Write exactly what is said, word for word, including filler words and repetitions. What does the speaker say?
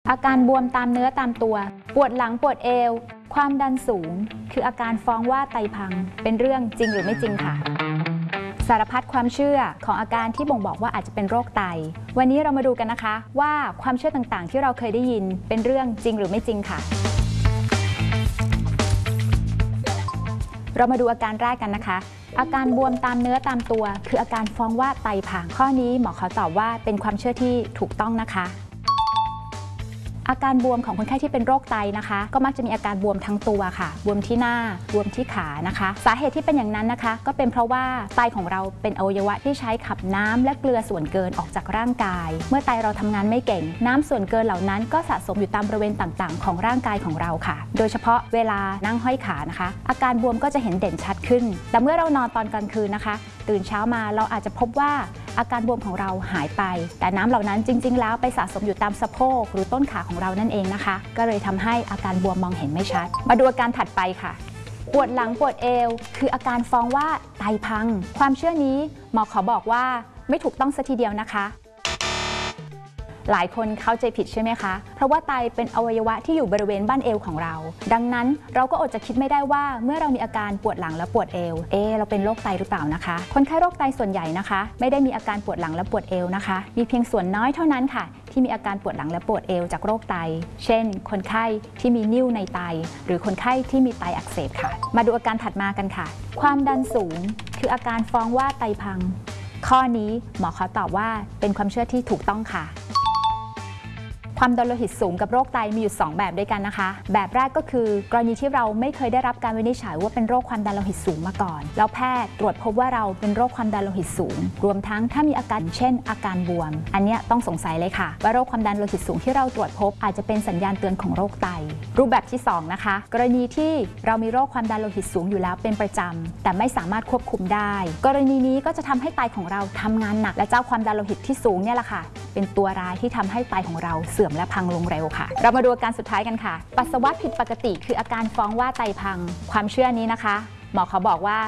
อาการบวมตามเนื้อตามตัวปวดหลังปวดเอวความดันสูงคืออาการฟ้องว่าไตพังเป็นเรื่องจริงหรือไม่จริงค่ะสารพัดความเชื่อของอาการที่บ่งบอกว่าอาจจะเป็นโรคไตวันนี้เรามาดูกันนะคะว่าความเชื่อต่างๆที่เราเคยได้ยินเป็นเรื่องจริงหรือไม่จริงค่ะเรามาดูอาการแรกกันนะคะอาการบวมตามเนื้อตามตัวคืออาการฟ้องว่าไตพังข้อนี้หมอเขาตอบว่าเป็นความเชื่อที่ถูกต้องนะคะอาการบวมของคนไข้ที่เป็นโรคไตนะคะก็มักจะมีอาการบวมทั้งตัวค่ะบวมที่หน้าบวมที่ขานะคะสาเหตุที่เป็นอย่างนั้นนะคะก็เป็นเพราะว่าไตของเราเป็นอวัยวะที่ใช้ขับน้ำและเกลือส่วนเกินออกจากร่างกายเมื่อไตเราทำงานไม่เก่งน้ำส่วนเกินเหล่านั้นก็สะสมอยู่ตามบริเวณต่างๆของร่างกายของเราค่ะโดยเฉพาะเวลานั่งห้อยขานะคะอาการบวมก็จะเห็นเด่นชัดขึ้นแต่เมื่อเรานอนตอนกลางคืนนะคะตื่นเช้ามาเราอาจจะพบว่าอาการบวมของเราหายไปแต่น้ำเหล่านั้นจริงๆแล้วไปสะสมอยู่ตามสะโพกหรือต้นขาของเรานั่นเองนะคะก็เลยทำให้อาการบวมมองเห็นไม่ชัดมาดูอาการถัดไปค่ะปวดหลังปวดเอวคืออาการฟ้องว่าไตพังความเชื่อนี้หมอขอบอกว่าไม่ถูกต้องซะทีเดียวนะคะหลายคนเข้าใจผิดใช่ไหมคะเพราะว่าไตเป็นอวัยวะที่อยู่บริเวณบั้นเอวของเราดังนั้นเราก็อดจะคิดไม่ได้ว่าเมื่อเรามีอาการปวดหลังและปวดเอวเอเราเป็นโรคไตหรือเปล่านะคะคนไข้โรคไตส่วนใหญ่นะคะไม่ได้มีอาการปวดหลังและปวดเอวนะคะมีเพียงส่วนน้อยเท่านั้นค่ะที่มีอาการปวดหลังและปวดเอวจากโรคไตเช่นคนไข้ที่มีนิ่วในไตหรือคนไข้ที่มีไตอักเสบค่ะมาดูอาการถัดมากันค่ะความดันสูงคืออาการฟ้องว่าไตพังข้อนี้หมอเขาตอบว่าเป็นความเชื่อที่ถูกต้องค่ะความดันโลหิตสูงกับโรคไตมีอยู่สองแบบด้วยกันนะคะแบบแรกก็คือกรณีที่เราไม่เคยได้รับการวินิจฉัยว่าเป็นโรคความดันโลหิตสูงมาก่อนแล้วแพทย์ตรวจพบว่าเราเป็นโรคความดันโลหิตสูงรวมทั้งถ้ามีอาการเช่นอาการบวมอันนี้ต้องสงสัยเลยค่ะว่าโรคความดันโลหิตสูงที่เราตรวจพบอาจจะเป็นสัญญาณเตือนของโรคไตรูปแบบที่สองนะคะกรณีที่เรามีโรคความดันโลหิตสูงอยู่แล้วเป็นประจำแต่ไม่สามารถควบคุมได้กรณีนี้ก็จะทำให้ไตของเราทำงานหนักและเจ้าความดันโลหิตที่สูงเนี่ยแหละค่ะเป็นตัวร้ายที่ทำให้ไตของเราเสื่อมและพังลงเร็วค่ะเรามาดูอาการสุดท้ายกันค่ะปัสสาวะผิดปกติคืออาการฟ้องว่าไตพังความเชื่อนี้นะคะหมอเขาบอกว่า